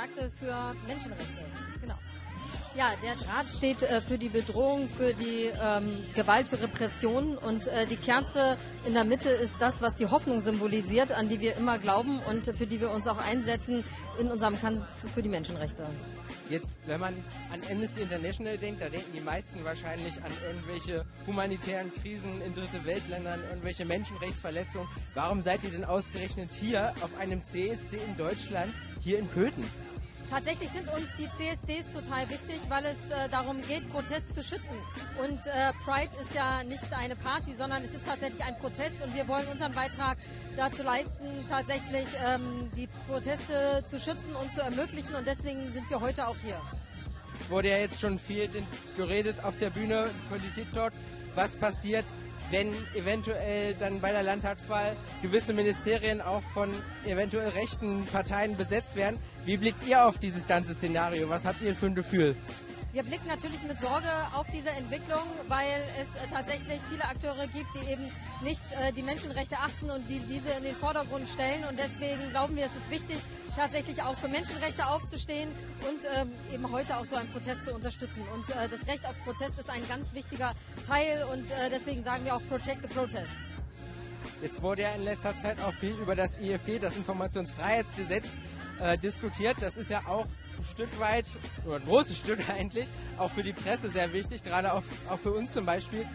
sagte, für Menschenrechte. Genau. Ja, der Draht steht für die Bedrohung, für die Gewalt, für Repression und die Kerze in der Mitte ist das, was die Hoffnung symbolisiert, an die wir immer glauben und für die wir uns auch einsetzen in unserem Kampf für die Menschenrechte. Jetzt, wenn man an Amnesty International denkt, da denken die meisten wahrscheinlich an irgendwelche humanitären Krisen in Dritte Weltländern, irgendwelche Menschenrechtsverletzungen. Warum seid ihr denn ausgerechnet hier auf einem CSD in Deutschland, hier in Köthen? Tatsächlich sind uns die CSDs total wichtig, weil es darum geht, Protest zu schützen. Und Pride ist ja nicht eine Party, sondern es ist tatsächlich ein Protest und wir wollen unseren Beitrag dazu leisten, tatsächlich die Proteste zu schützen und zu ermöglichen und deswegen sind wir heute auch hier. Es wurde ja jetzt schon viel geredet auf der Bühne, Politik dort. Was passiert, wenn eventuell dann bei der Landtagswahl gewisse Ministerien auch von eventuell rechten Parteien besetzt werden? Wie blickt ihr auf dieses ganze Szenario? Was habt ihr für ein Gefühl? Wir blicken natürlich mit Sorge auf diese Entwicklung, weil es tatsächlich viele Akteure gibt, die eben nicht die Menschenrechte achten und die diese in den Vordergrund stellen. Und deswegen glauben wir, es ist wichtig, tatsächlich auch für Menschenrechte aufzustehen und eben heute auch so einen Protest zu unterstützen. Und das Recht auf Protest ist ein ganz wichtiger Teil und deswegen sagen wir auch Protect the Protest. Jetzt wurde ja in letzter Zeit auch viel über das IFG, das Informationsfreiheitsgesetz, diskutiert. Das ist ja auch ein Stück weit, oder ein großes Stück eigentlich, auch für die Presse sehr wichtig, gerade auch für uns zum Beispiel.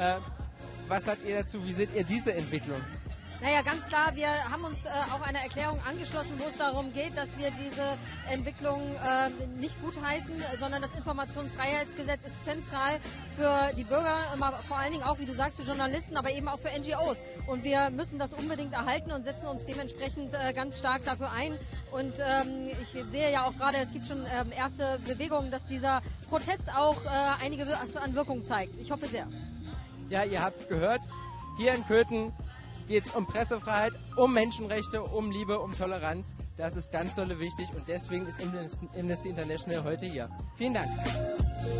Was sagt ihr dazu? Wie seht ihr diese Entwicklung? Naja, ganz klar, wir haben uns auch einer Erklärung angeschlossen, wo es darum geht, dass wir diese Entwicklung nicht gutheißen, sondern das Informationsfreiheitsgesetz ist zentral für die Bürger, vor allen Dingen auch, wie du sagst, für Journalisten, aber eben auch für NGOs. Und wir müssen das unbedingt erhalten und setzen uns dementsprechend ganz stark dafür ein. Und ich sehe ja auch gerade, es gibt schon erste Bewegungen, dass dieser Protest auch einige an Wirkung zeigt. Ich hoffe sehr. Ja, ihr habt gehört, hier in Köthen geht es um Pressefreiheit, um Menschenrechte, um Liebe, um Toleranz. Das ist ganz dolle wichtig und deswegen ist Amnesty International heute hier. Vielen Dank.